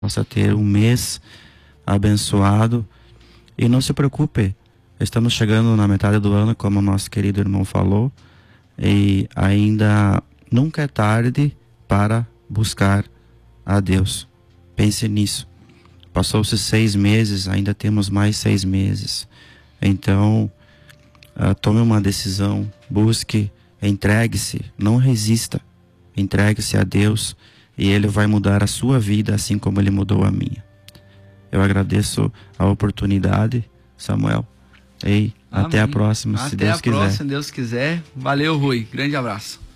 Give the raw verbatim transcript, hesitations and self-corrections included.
possa ter um mês abençoado. E não se preocupe, estamos chegando na metade do ano, como o nosso querido irmão falou, e ainda nunca é tarde para buscar a Deus. Pense nisso. Passou-se seis meses, ainda temos mais seis meses. Então, uh, tome uma decisão, busque, entregue-se, não resista. Entregue-se a Deus e Ele vai mudar a sua vida assim como Ele mudou a minha. Eu agradeço a oportunidade, Samuel. E até a próxima, Até se Deus a quiser. próxima, se Deus quiser. Valeu, Rui. Grande abraço.